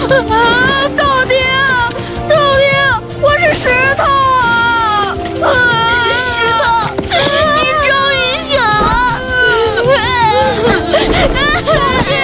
豆丁，豆丁，我是石头啊！ 石头，你终于醒了！ 豆丁。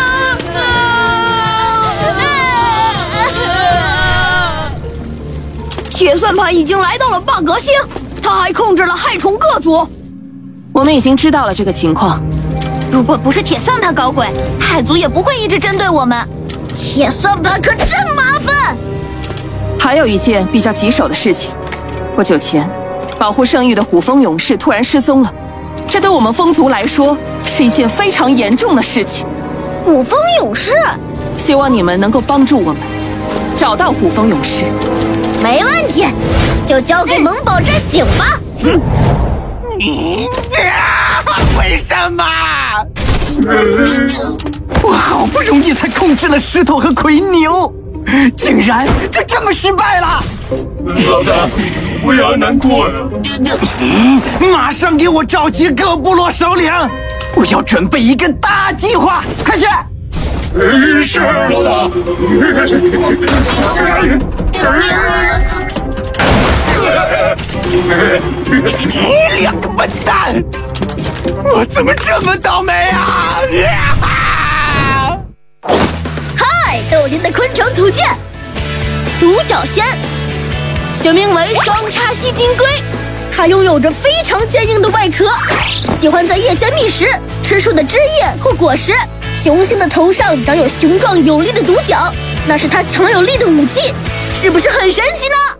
铁算盘已经来到了霸格星，他还控制了害虫各族。 我们已经知道了这个情况。 如果不是铁算盘搞鬼，海族也不会一直针对我们。铁算盘可真麻烦。 还有一件比较棘手的事情，不久前，保护圣域的虎风勇士突然失踪了，这对我们风族来说是一件非常严重的事情。 虎风勇士， 希望你们能够帮助我们找到虎风勇士。 没问题，就交给萌宝斋警吧。 为什么？我好不容易才控制了石头和奎牛，竟然就这么失败了！ 老大，不要难过了。 马上给我召集各部落首领，我要准备一个大计划，快去！ 是老大。 你两个笨蛋！我怎么这么倒霉啊！ 嗨，豆丁的昆虫图鉴，独角仙，学名为双叉吸金龟，它拥有着非常坚硬的外壳，喜欢在夜间觅食，吃树的枝叶或果实。雄性的头上长有雄壮有力的独角，那是它强有力的武器，是不是很神奇呢？